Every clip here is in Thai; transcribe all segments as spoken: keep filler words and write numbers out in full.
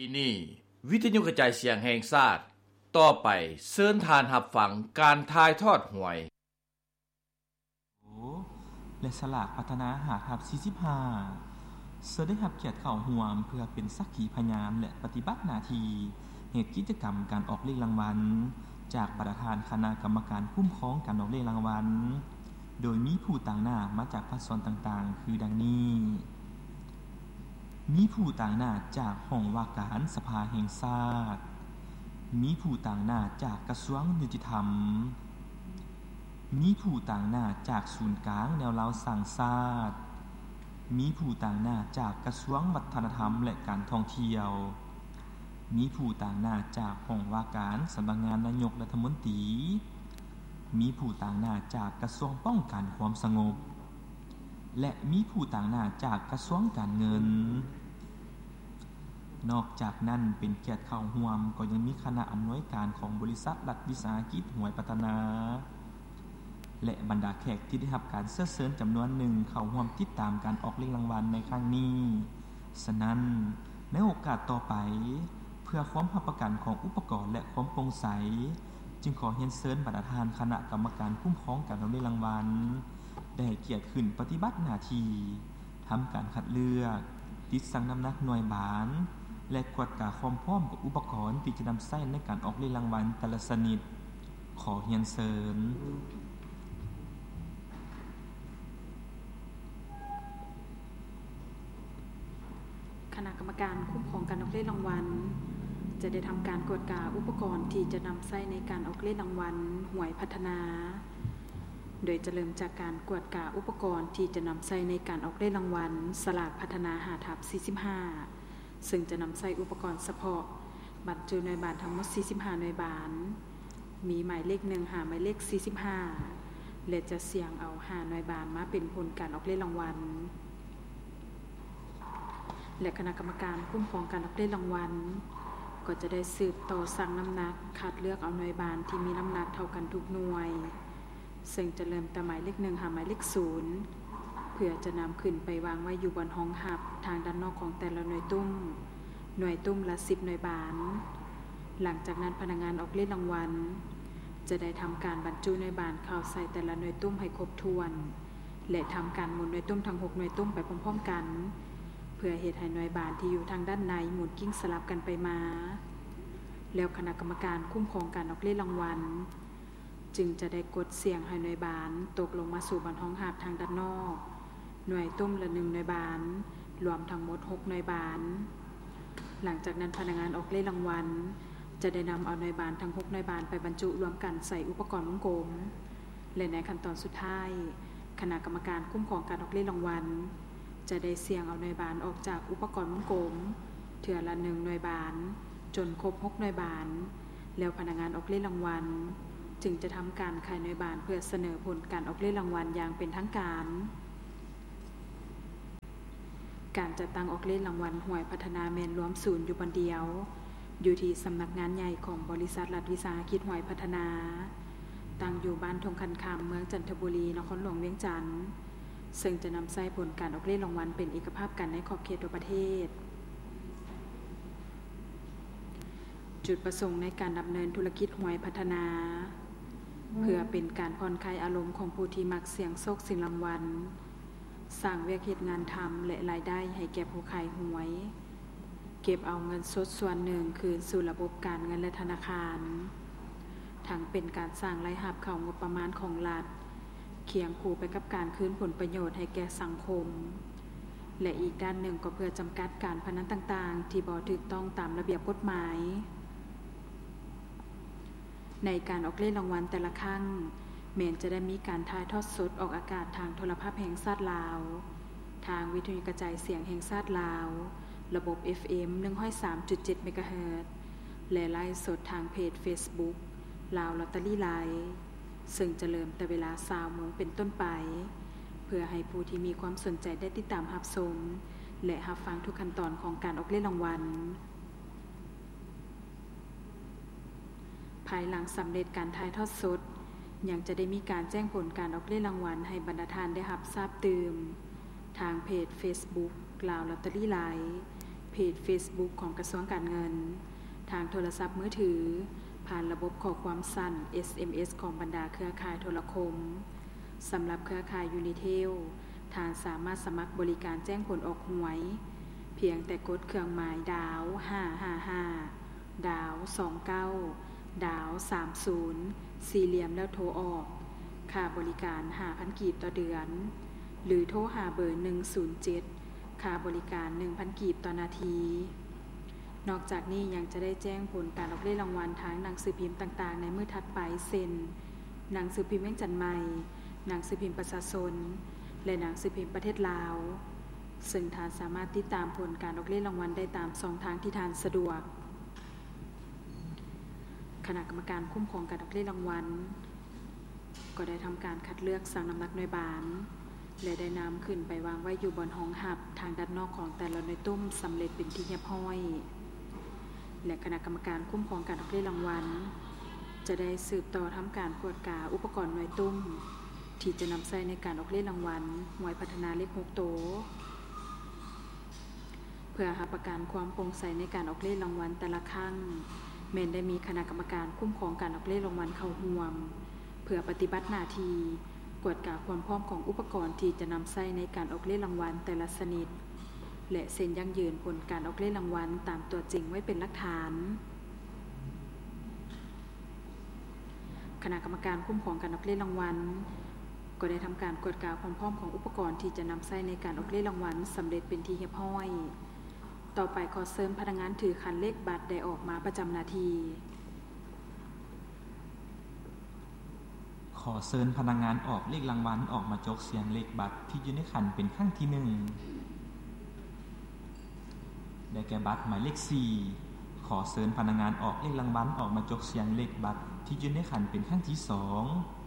นี้วิทยุกระจายเสียงแห่งชาติต่อไปเชิญทานรับฟังการถ่ายทอดหวยและสลากพัฒนาหาทับสี่สิบห้าเสได้รับเกียรติเข้าร่วมเพื่อเป็นสักขีพยานและปฏิบัติหน้าที่เหตุกิจกรรมการออกเลขรางวัลจากประธานคณะกรรมการคุ้มครองการออกเลขรางวัลโดยมีผู้ต่างหน้ามาจากภาคส่วนต่างๆคือดังนี้มีผู้ต่างหน้าจากห้องว่าการสภาแห่งชาติมีผู้ต่างหน้าจากกระทรวงยุติธรรมมีผู้ต่างหน้าจากศูนย์กลางแนวเล้าสร้างชาติมีผู้ต่างหน้าจากกระทรวงวัฒนธรรมและการท่องเที่ยวมีผู้ต่างหน้าจากห้องว่าการสำนักงานนายกรัฐมนตรีมีผู้ต่างหน้าจากกระทรวงป้องกันความสงบและมีผู้ต่างหน้าจากกระทรวงการเงินนอกจากนั้นเป็นเกียรติเข้าร่วมก็ยังมีคณะอำนวยการของบริษัทรัฐวิสาหกิจหวยพัฒนาและบรรดาแขกที่ได้รับการเชิญเชิญจำนวนหนึ่งเข้าร่วมติดตามการออกเลขรางวัลในครั้งนี้ฉะนั้นในโอกาสต่อไปเพื่อความรับประกันของอุปกรณ์และความโปร่งใสจึงขอเรียนเชิญประธานคณะกรรมการคุ้มครองการออกเลขรางวัลได้ให้เกียรติขึ้นปฏิบัติหน้าที่ทำการคัดเลือกติดสั่งน้ำหนักหน่วยบานและกวดกาความพร้อมกับอุปกรณ์ที่จะนำใช้ในการออกเลขรางวัลแต่ละชนิดขอเรียนเชิญคณะกรรมการคุ้มครองการออกเลขรางวัลจะได้ทำการกวดกาอุปกรณ์ที่จะนำใช้ในการออกเลขรางวัลหวยพัฒนาโดยจะเริ่มจากการกวดกาอุปกรณ์ที่จะนำใช้ในการออกเลขรางวัลสลากพัฒนาหาทับสี่สิบห้าซึ่งจะนำใช้อุปกรณ์เฉพาะบรรจุหน่วยบานทั้งหมดสี่สิบห้าหน่วยบานมีหมายเลขหนึ่งหาหมายเลขสี่สิบห้าและจะเสี่ยงเอาห้าหน่วยบานมาเป็นผลการออกเลขรางวัลและคณะกรรมการคุ้มครองการออกเลขรางวัลก็จะได้สืบต่อสั่งน้ำหนักคัดเลือกเอาหน่วยบานที่มีน้ำหนักเท่ากันทุกหน่วยซึ่งจะเริ่มแต่หมายเลขหนึ่งหาหมายเลขศูนย์เพื่อจะนำขึ้นไปวางไว้อยู่บนห้องหับทางด้านนอกของแต่ละหน่วยตุ้มหน่วยตุ้มละสิบหน่วยบานหลังจากนั้นพนักงานออกเลขรางวัลจะได้ทำการบรรจุหน่วยบานเข้าใส่แต่ละหน่วยตุ้มให้ครบถ้วนและทำการหมุนหน่วยตุ้มทั้งหกหน่วยตุ้มไปพร้อมๆกันเพื่อเหตุให้หน่วยบานที่อยู่ทางด้านในหมุนกิ้งสลับกันไปมาแล้วคณะกรรมการคุ้มครองการออกเลขรางวัลจึงจะได้กดเสียงให้หน่วยบานตกลงมาสู่บนห้องหับทางด้านนอกหน่วยตุ้มละหนึ่งหน่วยบานรวมทั้งหมดหกหน่วยบานหลังจากนั้นพนักงานออกเลขรางวัลจะได้นำเอาหน่วยบานทั้งหกหน่วยบานไปบรรจุรวมกันใส่อุปกรณ์วงกลมและในขั้นตอนสุดท้ายคณะกรรมการคุ้มครองการออกเลขรางวัลจะได้เสี่ยงเอาหน่วยบานออกจากอุปกรณ์วงกลมเทื่อละหนึ่งหน่วยบานจนครบหกหน่วยบานแล้วพนักงานออกเลขรางวัลจึงจะทำการขายหน่วยบานเพื่อเสนอผลการออกเลขรางวัลอย่างเป็นทางการการจัดตั้งออกเลขรางวัลหวยพัฒนาแมนรวมศูนย์อยู่บนเดียวอยู่ที่สำนักงานใหญ่ของบริษัทรัฐวิสาหกิจหวยพัฒนาตั้งอยู่บ้านทงคันคำเมืองจันทบุรีนครหลวงเวียงจันทร์ซึ่งจะนำใช้ผลการออกเลขรางวัลเป็นเอกภาพกันในขอบเขตทั่วประเทศจุดประสงค์ในการดำเนินธุรกิจหวยพัฒนาเพื่อเป็นการผ่อนคลายอารมณ์ของผู้ที่มักเสี่ยงโชคเสี่ยงรางวัลสร้างเวียกเหตุงานทำและรายได้ให้แก่ผู้ขายหวยเก็บเอาเงินสดส่วนหนึ่งคืนสู่ระบบการเงินและธนาคารทั้งเป็นการสร้างรายรับเข้างบประมาณของรัฐเคียงคู่ไปกับการคืนผลประโยชน์ให้แก่สังคมและอีกด้านหนึ่งก็เพื่อจำกัดการพนันต่างๆที่บ่ถูกต้องตามระเบียบกฎหมายในการออกเลขรางวัลแต่ละครั้งแม้จะได้มีการถ่ายทอดสดออกอากาศทางโทรภาพแห่งชาติลาวทางวิทยุกระจายเสียงแห่งชาติลาวระบบ เอฟ เอ็ม หนึ่งร้อยสามจุดเจ็ด เมกะเฮิรตซ์และไลฟ์สดทางเพจ Facebook ลาวลอตเตอรี่ไลฟ์ซึ่งจะเริ่มแต่เวลา ยี่สิบ โมงเป็นต้นไปเพื่อให้ผู้ที่มีความสนใจได้ติดตามรับชมและรับฟังทุกขั้นตอนของการออกเลขรางวัลภายหลังสำเร็จการถ่ายทอดสดยังจะได้มีการแจ้งผลการออกเลขรางวัลให้บรรดาท่านได้รับทราบตื่มทางเพจ Facebook ลาวลอตเตอรี่ไลฟ์เพเพจ Facebook ของกระทรวงการเงินทางโทรศัพท์มือถือผ่านระบบข้อความสั้น เอส เอ็ม เอส ของบรรดาเครือข่ายโทรคมสำหรับเครือข่าย Unitel ท่านสามารถสมัครบริการแจ้งผลออกหวยเพียงแต่กดเครื่องหมายดาวห้าห้าห้าดาวสองเก้าดาวสามสิบสี่เหลี่ยมแล้วโทรออกค่าบริการ ห้าพัน กีบต่อเดือนหรือโทรหาเบอร์หนึ่งศูนย์เจ็ดค่าบริการ หนึ่งพัน กีบต่อนาทีนอกจากนี้ยังจะได้แจ้งผลการออกเลขรางวัลทางหนังสือพิมพ์ต่างๆในมื้อถัดไปเช่นหนังสือพิมพ์เวียงจันทน์ใหม่หนังสือพิมพ์ประชาชนและหนังสือพิมพ์ประเทศลาวซึ่งท่านสามารถติดตามผลการออกเลขรางวัลได้ตามช่องทางที่ท่านสะดวกคณะกรรมการคุ้มครองการออกเลขรางวัลก็ได้ทำการคัดเลือกสั่งน้ำหนักหน่วยบานและได้นำขึ้นไปวางไว้อยู่บนห้องหับทางด้านนอกของแต่ละหน่วยตุ้มสำเร็จเป็นที่เรียบร้อยและคณะกรรมการคุ้มครองการออกเลขรางวัลจะได้สืบต่อทำการตรวจกาอุปกรณ์หน่วยตุ้มที่จะนำใช้ในการออกเลขรางวัลหวยพัฒนาเลขหกโตเพื่อหาประกันความโปร่งใสในการออกเลขรางวัลแต่ละครั้งแม้นได้มีคณะกรรมการคุ้มครองการออกเลขรางวัลเข้าร่วมเพื่อปฏิบัติหน้าที่ตรวจกาความพร้อมของอุปกรณ์ที่จะนำใช้ในการออกเลขรางวัลแต่ละชนิดและเซ็นยั่งยืนผลการออกเลขรางวัลตามตัวจริงไว้เป็นหลักฐานคณะกรรมการคุ้มครองการออกเลขรางวัลก็ได้ทำการตรวจกาความพร้อมของอุปกรณ์ที่จะนำใช้ในการออกเลขรางวัลสำเร็จเป็นที่เรียบร้อยต่อไปขอเชิญพนักงานถือคันเลขบัตรได้ออกมาประจำหน้าที่ขอเชิญพนักงานออกเลขรางวัลออกมาจกเสียงเลขบัตรที่อยู่ในขันเป็นครั้งที่หนึ่งได้แก่บัตรหมายเลขสี่ขอเชิญพนักงานออกเลขรางวัลออกมาจกเสียงเลขบัตรที่อยู่ในขันเป็นครั้งที่สอง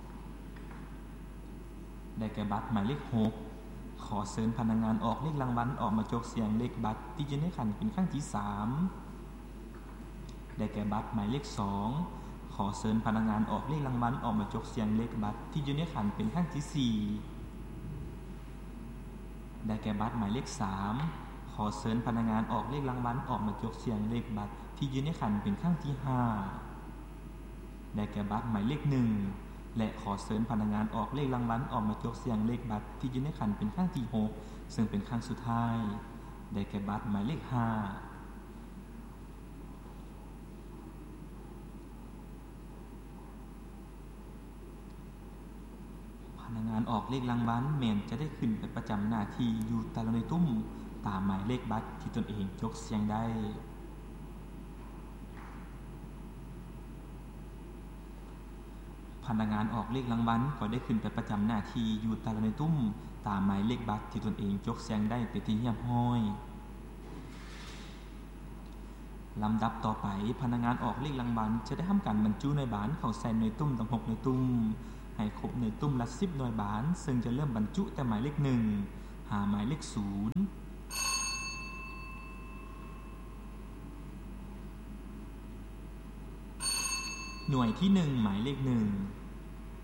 ได้แก่บัตรหมายเลขหกขอเชิญพนักงานออกเลขรางวัลออกมาจกเสียงเลขบัตรที่อยู่ในขันเป็นครั้งที่สามได้แก่บัตรหมายเลขสองขอเชิญพนักงานออกเลขรางวัลออกมาจกเสียงเลขบัตรที่อยู่ในขันเป็นครั้งที่สี่ได้แก่บัตรหมายเลขสามขอเชิญพนักงานออกเลขรางวัลออกมาจกเสียงเลขบัตรที่อยู่ในขันเป็นครั้งที่ห้าได้แก่บัตรหมายเลขหนึ่งและขอเชิญพนักงานออกเลขรางวัลออกมาจกเสียงเลขบัตรที่อยู่ในขันเป็นครั้งที่หกซึ่งเป็นครั้งสุดท้ายได้แก่บัตรหมายเลขห้าพนักงานออกเลขรางวัลแม่นจะได้ขึ้นไปประจำหน้าที่อยู่แต่ละในตุ้มตามหมายเลขบัตรที่ตนเองจกเสียงได้พนักงานออกเลขรางวัลก็ได้ขึ้นไปประจำหน้าที่อยู่แต่ละในตุ้มตามหมายเลขบัตรที่ตนเองจกเสียงได้เป็นที่เรียบร้อยลำดับต่อไปพนักงานออกเลขรางวัลจะได้ทำการบรรจุหน่วยบานเข้าใส่หน่วยตุ้มทั้งหกหน่วยตุ้มให้ครบหน่วยตุ้มละสิบหน่วยบานซึ่งจะเริ่มบรรจุแต่หมายเลขหนึ่งหาหมายเลขศูนย์หน่วยที่หนึ่งหมายเลขหนึ่ง